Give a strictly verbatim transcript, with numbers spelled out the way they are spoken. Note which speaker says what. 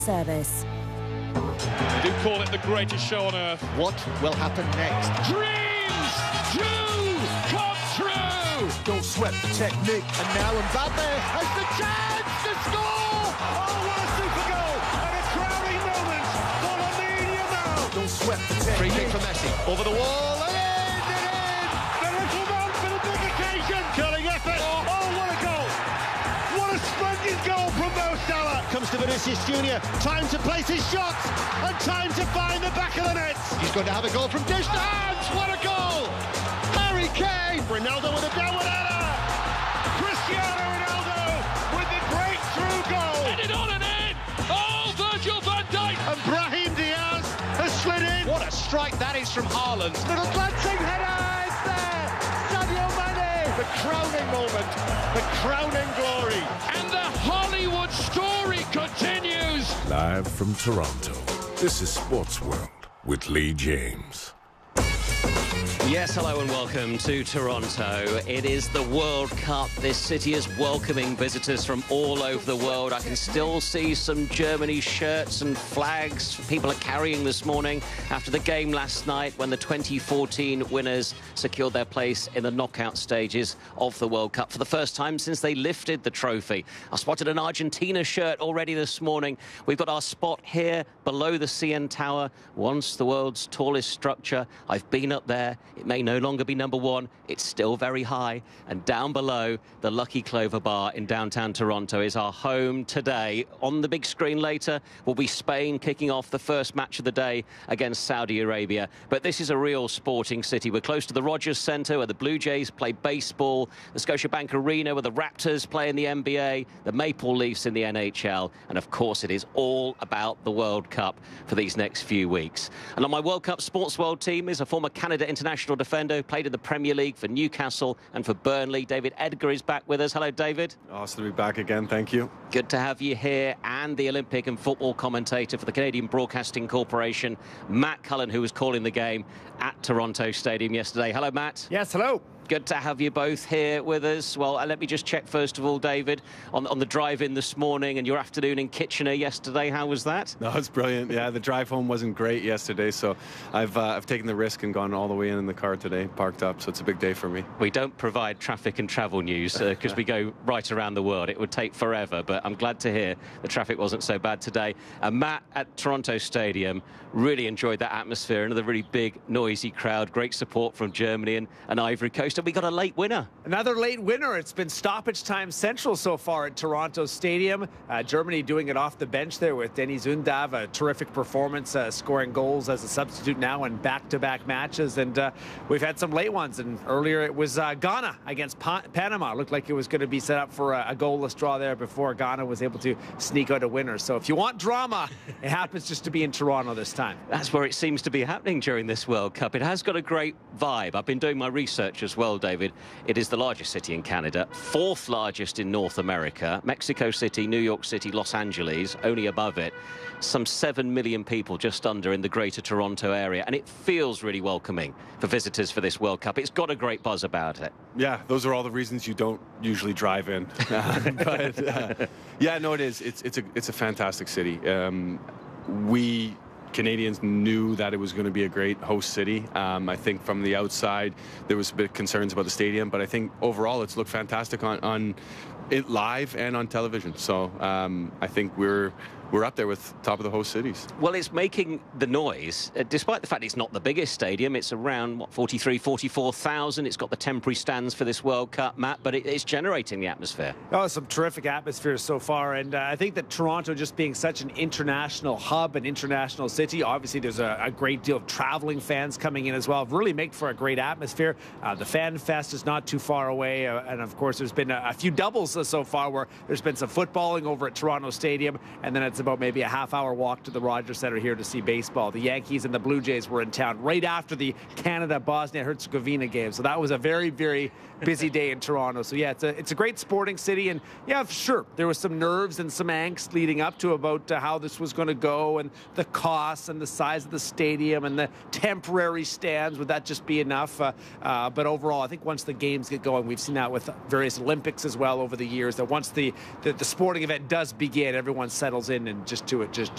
Speaker 1: Service.
Speaker 2: They do call it the greatest show on earth.
Speaker 3: What will happen next?
Speaker 2: Dreams do come true!
Speaker 3: Don't sweat the technique. And now Mbappe has the chance to score!
Speaker 4: Oh, what a super goal! And a crowning moment for Lamine Yamal!
Speaker 3: Don't sweat the technique.
Speaker 5: Free kick from Messi. Over the wall. And in! And in!
Speaker 4: The little man for the big occasion! Curling effort! Oh, oh, what a goal! What a splendid goal from Mo Salah!
Speaker 3: Comes to Vinicius Junior Time to place his shot! And time to find the back of the net! He's going to have a goal from dish to hands! What a goal! Harry Kane! Ronaldo with a downward header!
Speaker 4: Cristiano Ronaldo with the breakthrough goal!
Speaker 2: Headed on and in! Oh, Virgil van Dijk!
Speaker 3: And Brahim Diaz has slid in!
Speaker 5: What a strike that is from Haaland.
Speaker 3: Little glancing header! It's there! Sadio Mane! The crowning moment! The crowning glory!
Speaker 2: And the Hollywood story continues!
Speaker 6: Live from Toronto, this is Sports World with Lee James.
Speaker 7: Yes, hello and welcome to Toronto. It is the World Cup. This city is welcoming visitors from all over the world. I can still see some Germany shirts and flags people are carrying this morning after the game last night when the twenty fourteen winners secured their place in the knockout stages of the World Cup for the first time since they lifted the trophy. I spotted an Argentina shirt already this morning. We've got our spot here below the C N Tower, once the world's tallest structure. I've been up there. It may no longer be number one. It's still very high. And down below, the Lucky Clover Bar in downtown Toronto is our home today. On the big screen later will be Spain kicking off the first match of the day against Saudi Arabia. But this is a real sporting city. We're close to the Rogers Centre where the Blue Jays play baseball, the Scotiabank Arena where the Raptors play in the N B A, the Maple Leafs in the N H L. And of course, it is all about the World Cup for these next few weeks. And on my World Cup Sports World team is a former Canada international defender who played in the Premier League for Newcastle and for Burnley. David Edgar is back with us. Hello, David.
Speaker 8: Awesome to be back again. Thank you.
Speaker 7: Good to have you here. And the Olympic and football commentator for the Canadian Broadcasting Corporation, Matt Cullen, who was calling the game at Toronto Stadium yesterday. Hello, Matt.
Speaker 9: Yes, hello.
Speaker 7: Good to have you both here with us. Well, uh, let me just check first of all, David, on, on the drive-in this morning and your afternoon in Kitchener yesterday. How was that?
Speaker 8: No, it's brilliant. Yeah, the drive home wasn't great yesterday, so I've uh, I've taken the risk and gone all the way in in the car today, parked up. So it's a big day for me.
Speaker 7: We don't provide traffic and travel news because uh, we go right around the world. It would take forever, but I'm glad to hear the traffic wasn't so bad today. And Matt, at Toronto Stadium, really enjoyed that atmosphere. Another really big, noisy crowd. Great support from Germany and, and Ivory Coast. And we got a late winner.
Speaker 9: Another late winner. It's been stoppage time central so far at Toronto Stadium. Uh, Germany doing it off the bench there with Denis Undav. A terrific performance, uh, scoring goals as a substitute now in back-to-back matches. And uh, we've had some late ones. And earlier it was uh, Ghana against pa Panama. Looked like it was going to be set up for a, a goalless draw there before Ghana was able to sneak out a winner. So if you want drama, it happens just to be in Toronto this time.
Speaker 7: That's where it seems to be happening during this World Cup. It has got a great vibe. I've been doing my research as well, David. It is the largest city in Canada, fourth largest in North America. Mexico City, New York City, Los Angeles, only above it. Some seven million people just under in the greater Toronto area. And it feels really welcoming for visitors for this World Cup. It's got a great buzz about it.
Speaker 8: Yeah, those are all the reasons you don't usually drive in. but uh, yeah, no, it is. It's, it's, a, it's a fantastic city. Um, we... Canadians knew that it was going to be a great host city. Um, I think from the outside, there was a bit of concerns about the stadium, but I think overall it's looked fantastic on, on it live and on television. So um, I think we're we're up there with top of the host cities.
Speaker 7: Well, it's making the noise, uh, despite the fact it's not the biggest stadium. It's around, what, forty-three, forty-four thousand. It's got the temporary stands for this World Cup, Matt, but it, it's generating the atmosphere.
Speaker 9: Oh, some terrific atmosphere so far. And uh, I think that Toronto just being such an international hub, an international city, obviously there's a, a great deal of traveling fans coming in as well. Really make for a great atmosphere. Uh, the Fan Fest is not too far away. Uh, and, of course, there's been a, a few doubles uh, so far where there's been some footballing over at Toronto Stadium. And then it's about maybe a half-hour walk to the Rogers Centre here to see baseball. The Yankees and the Blue Jays were in town right after the Canada-Bosnia-Herzegovina game. So that was a very, very busy day in Toronto. So, yeah, it's a, it's a great sporting city. And, yeah, sure, there was some nerves and some angst leading up to about uh, how this was going to go and the costs and the size of the stadium and the temporary stands. Would that just be enough? Uh, uh, but overall, I think once the games get going, we've seen that with various Olympics as well over the years, that once the, the, the sporting event does begin, everyone settles in and just do it just